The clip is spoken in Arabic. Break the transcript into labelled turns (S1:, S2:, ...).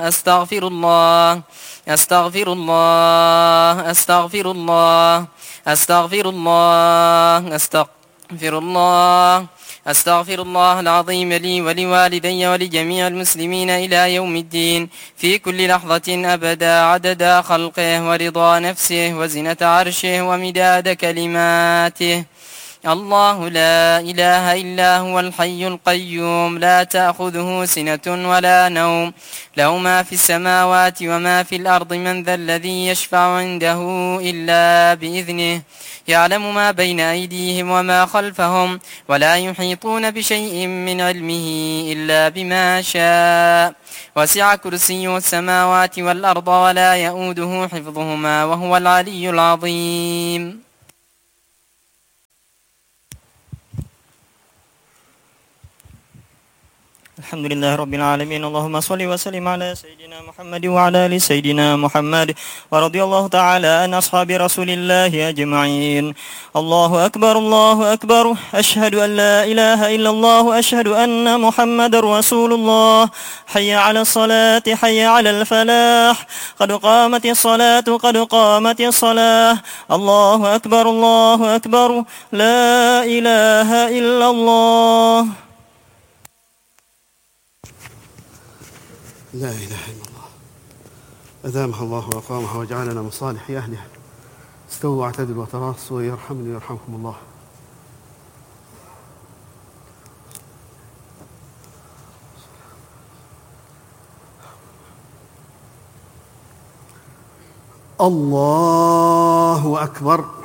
S1: أستغفر الله أستغفر الله أستغفر الله أستغفر الله أستغفر الله أستغفر الله العظيم لي ولوالدي ولجميع المسلمين إلى يوم الدين في كل لحظة أبدا عدد خلقه ورضا نفسه وزنة عرشه ومداد كلماته. الله لا إله إلا هو الحي القيوم لا تأخذه سنة ولا نوم له ما في السماوات وما في الأرض من ذا الذي يشفع عنده إلا بإذنه يعلم ما بين أيديهم وما خلفهم ولا يحيطون بشيء من علمه إلا بما شاء وسع كرسيه السماوات والأرض ولا يؤوده حفظهما وهو العلي العظيم.
S2: الحمد لله رب العالمين. اللهم صل وسلم على سيدنا محمد وعلى آل سيدنا محمد، ورضي الله تعالى عن أصحاب رسول الله أجمعين. الله أكبر الله أكبر، أشهد أن لا إله إلا الله، أشهد أن محمد رسول الله. حي على الصلاة حي على الفلاح، قد قامت الصلاة قد قامت الصلاة. الله أكبر الله أكبر، لا إله إلا الله.
S3: لا إله إلا الله. أدامها الله وأقامها وجعلنا من صالح أهلها. استووا واعتدلوا وتراصوا يرحمني ويرحمكم الله. الله أكبر.